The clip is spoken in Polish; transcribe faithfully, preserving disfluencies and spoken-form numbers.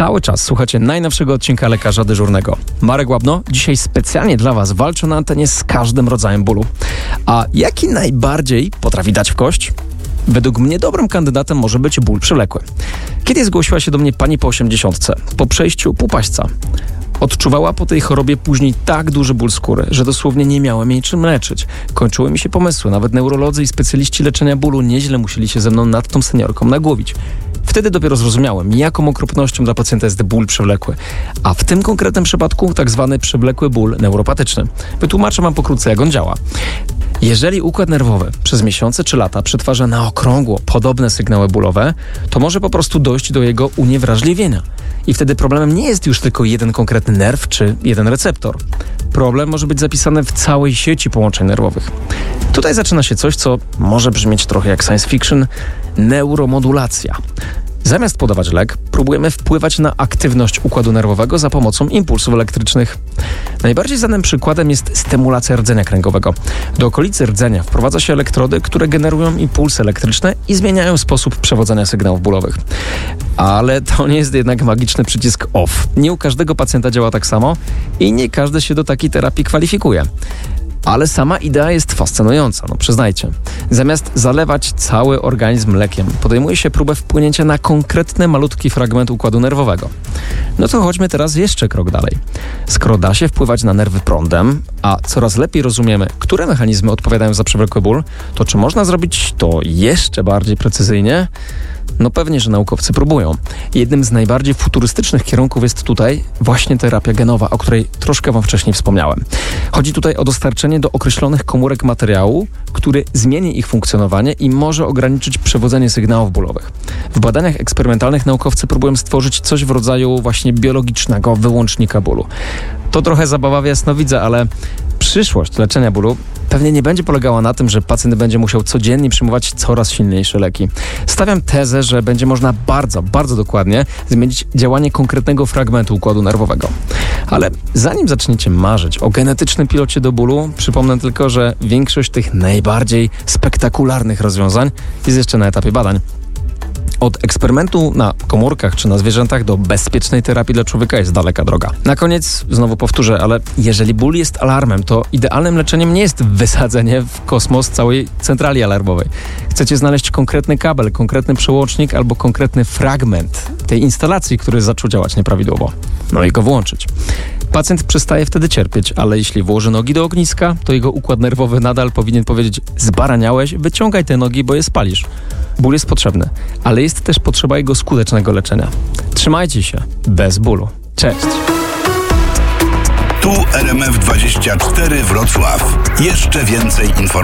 Cały czas słuchacie najnowszego odcinka Lekarza Dyżurnego. Marek Łabno dzisiaj specjalnie dla Was walczy na antenie z każdym rodzajem bólu. A jaki najbardziej potrafi dać w kość? Według mnie dobrym kandydatem może być ból przewlekły. Kiedyś zgłosiła się do mnie pani po osiemdziesiątce, po przejściu półpaśćca. Odczuwała po tej chorobie później tak duży ból skóry, że dosłownie nie miałem jej czym leczyć. Kończyły mi się pomysły, nawet neurolodzy i specjaliści leczenia bólu nieźle musieli się ze mną nad tą seniorką nagłowić. Wtedy dopiero zrozumiałem, jaką okropnością dla pacjenta jest ból przewlekły, a w tym konkretnym przypadku tak zwany przewlekły ból neuropatyczny. Wytłumaczę wam pokrótce, jak on działa. Jeżeli układ nerwowy przez miesiące czy lata przetwarza na okrągło podobne sygnały bólowe, to może po prostu dojść do jego uniewrażliwienia. I wtedy problemem nie jest już tylko jeden konkretny nerw czy jeden receptor. Problem może być zapisany w całej sieci połączeń nerwowych. Tutaj zaczyna się coś, co może brzmieć trochę jak science fiction – neuromodulacja. Zamiast podawać lek, próbujemy wpływać na aktywność układu nerwowego za pomocą impulsów elektrycznych. Najbardziej znanym przykładem jest stymulacja rdzenia kręgowego. Do okolicy rdzenia wprowadza się elektrody, które generują impulsy elektryczne i zmieniają sposób przewodzenia sygnałów bólowych. Ale to nie jest jednak magiczny przycisk off. Nie u każdego pacjenta działa tak samo i nie każdy się do takiej terapii kwalifikuje. Ale sama idea jest fascynująca, no przyznajcie. Zamiast zalewać cały organizm lekiem, podejmuje się próbę wpłynięcia na konkretny, malutki fragment układu nerwowego. No to chodźmy teraz jeszcze krok dalej. Skoro da się wpływać na nerwy prądem, a coraz lepiej rozumiemy, które mechanizmy odpowiadają za przewlekły ból, to czy można zrobić to jeszcze bardziej precyzyjnie? No pewnie, że naukowcy próbują. Jednym z najbardziej futurystycznych kierunków jest tutaj właśnie terapia genowa, o której troszkę wam wcześniej wspomniałem. Chodzi tutaj o dostarczenie do określonych komórek materiału, który zmieni ich funkcjonowanie i może ograniczyć przewodzenie sygnałów bólowych. W badaniach eksperymentalnych naukowcy próbują stworzyć coś w rodzaju właśnie biologicznego wyłącznika bólu. To trochę zabawa w jasnowidza, ale przyszłość leczenia bólu pewnie nie będzie polegała na tym, że pacjent będzie musiał codziennie przyjmować coraz silniejsze leki. Stawiam tezę, że będzie można bardzo, bardzo dokładnie zmienić działanie konkretnego fragmentu układu nerwowego. Ale zanim zaczniecie marzyć o genetycznym pilocie do bólu, przypomnę tylko, że większość tych najbardziej spektakularnych rozwiązań jest jeszcze na etapie badań. Od eksperymentu na komórkach czy na zwierzętach do bezpiecznej terapii dla człowieka jest daleka droga. Na koniec znowu powtórzę, ale jeżeli ból jest alarmem, to idealnym leczeniem nie jest wysadzenie w kosmos całej centrali alarmowej. Chcecie znaleźć konkretny kabel, konkretny przełącznik albo konkretny fragment tej instalacji, który zaczął działać nieprawidłowo. No i go włączyć. Pacjent przestaje wtedy cierpieć, ale jeśli włoży nogi do ogniska, to jego układ nerwowy nadal powinien powiedzieć: zbaraniałeś, wyciągaj te nogi, bo je spalisz. Ból jest potrzebny, ale jest też potrzeba jego skutecznego leczenia. Trzymajcie się, bez bólu. Cześć! Tu R M F dwadzieścia cztery Wrocław. Jeszcze więcej informacji.